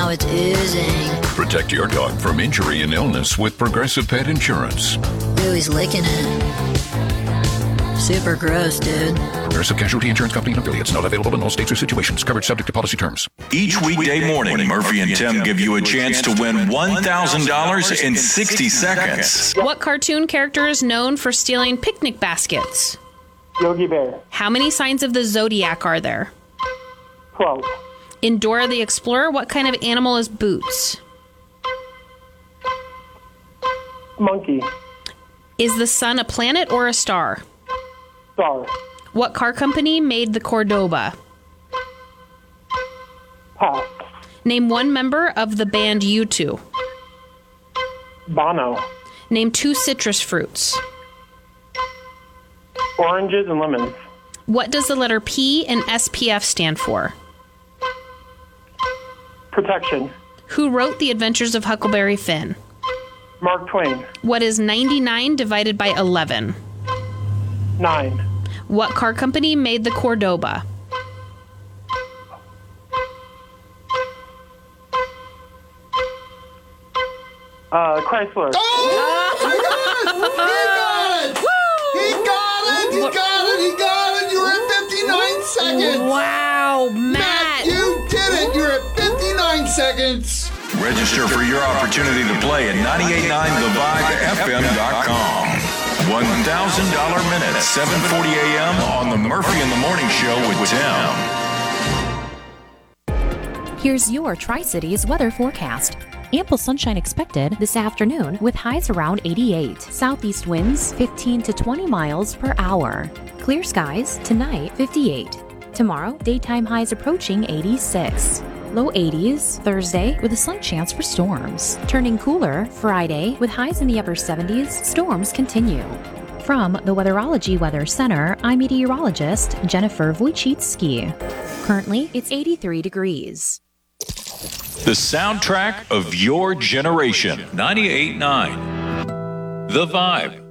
Now it's oozing. Protect your dog from injury and illness with Progressive Pet Insurance. Ooh, he's licking it. Super gross, dude. Progressive Casualty Insurance Company and affiliates. Not available in all states or situations. Coverage subject to policy terms. Each weekday morning, Murphy and Tim give you a chance to win $1,000 in 60 seconds. What cartoon character is known for stealing picnic baskets? Yogi Bear. How many signs of the zodiac are there? 12. In Dora the Explorer, what kind of animal is Boots? Monkey. Is the sun a planet or a star? Star. What car company made the Cordoba? Pass. Name one member of the band U2. Bono. Name two citrus fruits. Oranges and lemons. What does the letter P in SPF stand for? Protection. Who wrote The Adventures of Huckleberry Finn? Mark Twain. What is 99 divided by 11? 9. What car company made the Cordoba? Chrysler. Oh! He got it! You're at 59 seconds! Wow, Matt! You did it! You're at 59 seconds! Register for your opportunity to play at 989thevibefm.com. $1,000 minute, 7:40 a.m. on the Murphy in the Morning Show with Tim. Here's your Tri-Cities weather forecast. Ample sunshine expected this afternoon with highs around 88. Southeast winds 15 to 20 miles per hour. Clear skies tonight 58. Tomorrow, daytime highs approaching 86. Low 80s Thursday with a slight chance for storms. Turning cooler Friday with highs in the upper 70s. Storms continue. From the Weatherology Weather Center, I'm meteorologist Jennifer Wojcicki. Currently, it's 83 degrees. The soundtrack of your generation. 98.9. The Vibe.